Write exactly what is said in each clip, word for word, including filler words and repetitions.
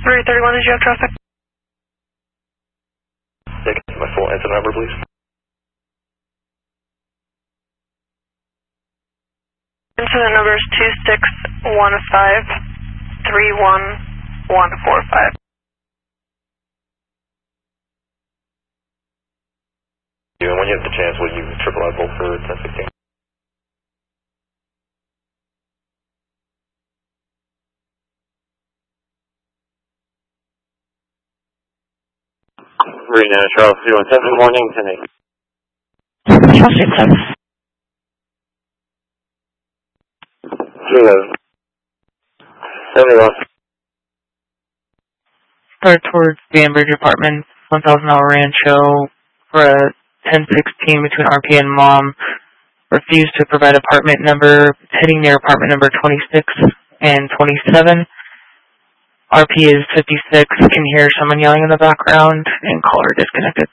three thirty-one, did you have traffic? Yeah, can I get my full incident number, please? Incident number is two six one five three one one four five. And when you have the chance, will you triple out bolt for ten sixteen? Reno, Charles, zero one seven, morning, ten eight. Charles, six seven. three eleven. seventy-one. Start towards Danbridge Apartment, one thousand dollar Rancho for a ten sixteen between R P and Mom. Refused to provide apartment number, heading near apartment number twenty-six and twenty-seven. R P is fifty-six, can hear someone yelling in the background, and caller disconnected.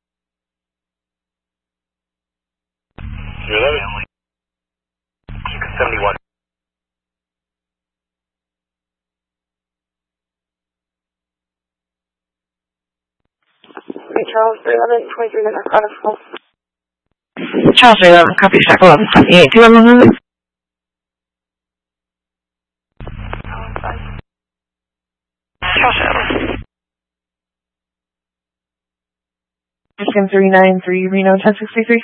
three eleven. seventy-one. Charles, three eleven, twenty-three minutes out of full. Charles, three eleven, copy, stack eleven seventy-eight. Do you have a moment? Charles, seven. Michigan three nine three, Reno ten sixty-three.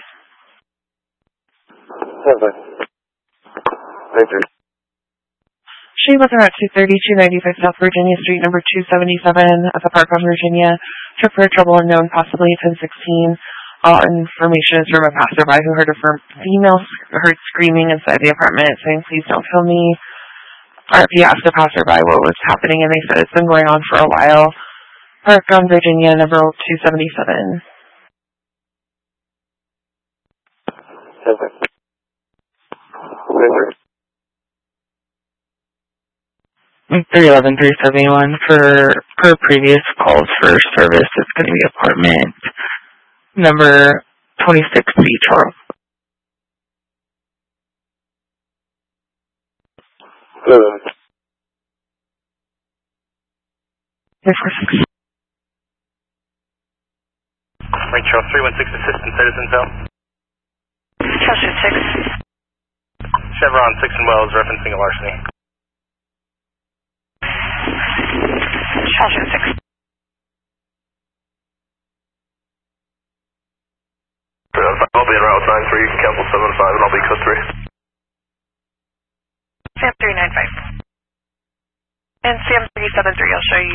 seven. Thank you. She was around two thirty, two ninety-five South Virginia Street, number two seventy-seven at the Park on Virginia. Trip for trouble unknown, possibly ten sixteen. All information is from a passerby who heard a female heard screaming inside the apartment, saying, "Please don't kill me." R P asked the passerby what was happening, and they said it's been going on for a while. Park on Virginia, number two seventy-seven. seven. three eleven, three seventy-one for per previous calls for service. It's going to be apartment number twenty-six C, Charles. seven. three four six. Right, Charles, three one six, assistant citizens out. Charles, six. Chevron, six and Wells, referencing a larceny. Charles, six. I'll be in route nine three, you can cancel seven five, and I'll be code three. Sam three nine five. And Sam three seven three, I'll show you.